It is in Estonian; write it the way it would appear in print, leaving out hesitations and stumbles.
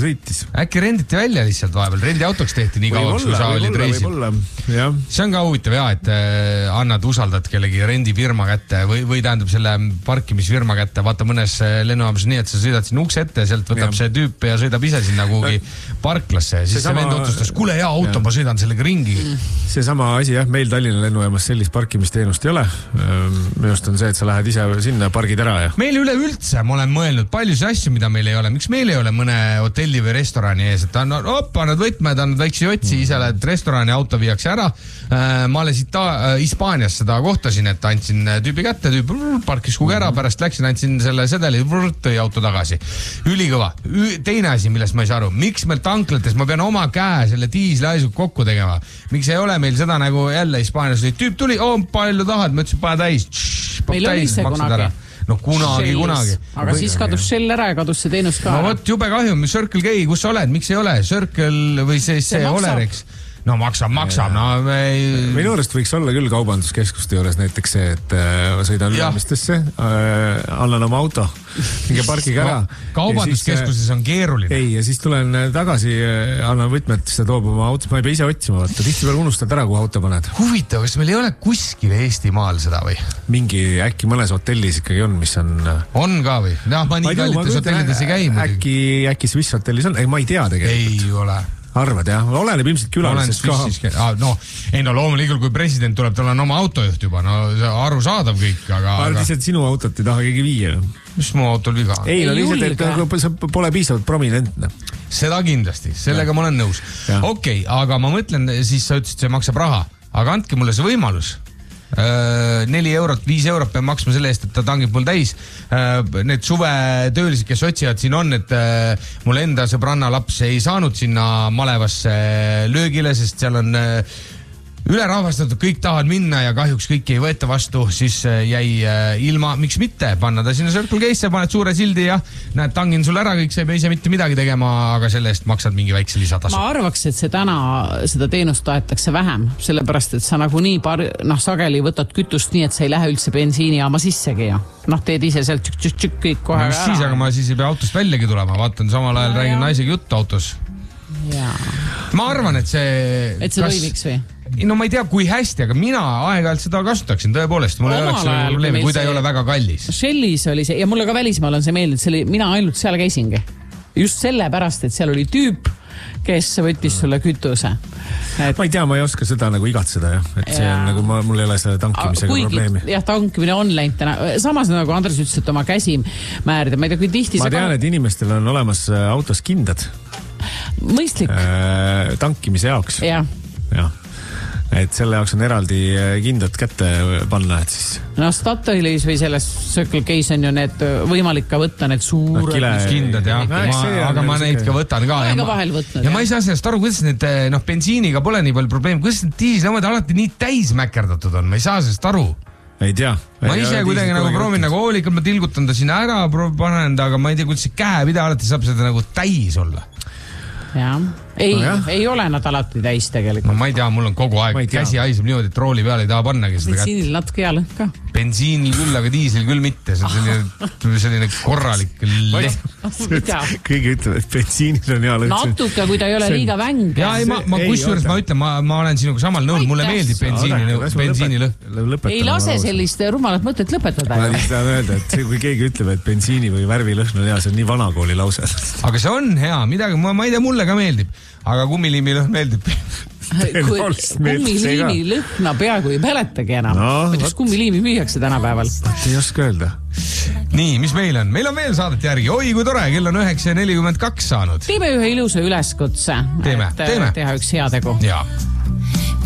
sõitis. Äkki renditi välja lihtsalt vahepeal, rendiautoks tehti nii kauaks, kui sa olid reisil. See on ka huvitav et annad, usaldad kellegi rendifirma kätte või tähendab selle parkimisfirma kätte, vaata mõnes lennujaamas nii, et sa sõidad sinna ukse ette ja sealt võtab see tüüp ja sõidab ise sinna kuhugi parklasse. Siis see vend otsustas, kuule hea auto, ma sõidan sellega ringi. See sama asi meil Tallinna lennujaamas sellist parkimisteenust ei ole. Minu arust on see, et sa lähed ise sinna, pargid ära ja... Meil üleüldse, ma olen mõelnud paljusid asju, mida meil ei ole. Miks meil ei ole mõne hotelli või restorani ees, et annad võtmed, annad väikse jotsi, ise lähed restorani, auto viiakse ära. Ma alles Hispaanias seda kohtasin, et andsin tüübi kätte, tüüp parkis kuhugi ära, pärast läksin, andsin selle sedeli, tõi auto tagasi. Ülikõva. Teine asi, millest ma ei saa aru, miks meil tanklates ma pean oma käe selle diisliaisu kokku tegema? Miks ei ole meil seda nagu jälle Hispaanias? Tüüp tuli, palju tahad, ma ütlesin, pane täis. Meil oli see kunagi. No kunagi. Aga siis kadus Shell ära ja kadus see teenus ka. No vot, jube kahju, Circle K, kus sa oled, miks ei ole? Circle või see Olerex? No maksab. No, minu arust võiks olla küll kaubanduskeskuste juures näiteks see, et sõidan ülemistesse, annan oma auto, minge parkiga ära. Kaubanduskeskuses on keeruline. Ei, ja siis tulen tagasi, annan võtmed, seda toob oma autos, ma ei pea ise otsima, vaata, tihti peal unustad ära, kuhu auto paned. Huvitav, kas meil ei ole kuskil Eestimaal seda või? Mingi äkki mõnes hotellis ikkagi on, mis on... On ka või? Ma nii kallites hotellides ei käi. Äkki Swiss hotellis on? Ei, ma ei tea tegelikult. Ei ole. Arvad, jah? Oleneb ilmselt külalisest ka. Loomulikult, kui president tuleb, tal on oma autojuht juba, aru saadav kõik, aga... Lihtsalt sinu autot ei taha keegi viia. Mis mu autol viga? Ei, lihtsalt, et sa pole piisavalt prominentne. Seda kindlasti, sellega ma olen nõus. Okei, aga ma mõtlen, siis sa ütlesid, see maksab raha, aga andke mulle see võimalus. 4 eurot, 5 eurot peab maksma selle eest, et ta tangib mul täis. Need suvetöölised, kes otsivad siin on, et mul enda sõbranna laps ei saanud sinna malevasse löögile, sest seal on ülerahvastatud, kõik tahavad minna ja kahjuks kõik ei võeta vastu, siis jäi ilma, miks mitte, panna ta sinna Circle K-sse, paned suure sildi ja näed, tangin sul ära, kõik sa ei pea ise mitte midagi tegema, aga selle eest maksad mingi väikse lisatasu. Ma arvaks, et see täna seda teenust toetatakse vähem, sellepärast, et sa nagu nii sageli võtad kütust nii, et sa ei lähe üldse bensiinijaama sissegi ja teed ise sealt tšük kõik kohe ära. Siis, aga ma siis ei pea autost väljagi tulema, vaatan samal ajal räägin naisega juttu autos. Ma arvan, et see toimiks või? No ma ei tea, kui hästi, aga mina aeg-ajalt seda kasutaksin tõepoolest. Mul ei oleks selle probleemi, kui ta ei ole väga kallis. Shellis oli see, ja mulle ka välismaal on see meeldinud, mina ainult seal käisingi. Just sellepärast, et seal oli tüüp, kes võttis sulle kütuse. Ma ei tea, ma ei oska seda nagu igatseda, et see on nagu, mul ei ole selle tankimisega probleemi. Jah, tankimine on läinud täna. Samas nagu Andres ütles, et oma käsi määrida. Ma ei tea, kui tihti ma tean, et inimestel on olemas autos kindad. Mõistlik. Tankimise jaoks. Jah. Et selle jaoks on eraldi kindad kätte panna, et siis... No Statoilis või selles Circle K-s on ju need võimalik ka võtta, need suured kindad, jah. Aga ma neid ka võtan ka. Ja ma ei saa sellest aru, kuidas need bensiiniga pole nii palju probleemi. Kuidas need diisliomad alati nii täis mäkerdatud on? Ma ei saa sellest aru. Ei tea. Ma ise kuidagi nagu proovin nagu hoolikalt, ma tilgutan ta sinna ära, panen ta, aga ma ei tea, kuidas see käepida alati saab seda nagu täis olla. Jah. Ei ole nad alati täis tegelikult. No ma ei tea, mul on kogu aeg käsi haiseb niimoodi, et rooli peale ei taha pannagi seda kätt. Bensiinil natuke hea lõhn ka. Bensiinil küll, aga diisil küll mitte. See on selline korralik leht. Kõigi ütleb, et bensiinil on hea lõhn. Natuke, kui ta ei ole liiga väng. Ja ma kusjuures ma ütlen, ma olen sinuga samal nõul, mulle meeldib bensiini lõhn. Ei lase sellist rumalat mõtet lõpetada. Ma tahan öelda, et kui keegi ütleb, et bensiini või värvilõhn on hea, see on nii vanakooli lause. Aga see on hea, midagi, ma ei tea, mulle ka meeldib. Aga kummiliimi lõhn meeldib. Kummiliimi lõhna peaaegu ei mäletagi enam. Kuidas kummiliimi müüakse tänapäeval? Ei oska öelda. Nii, mis meil on? Meil on veel saadet järgi. Oi, kui tore, kell on 9:42 saanud. Teeme ühe ilusa üleskutse. Teeme. Teha üks heategu. Jaa.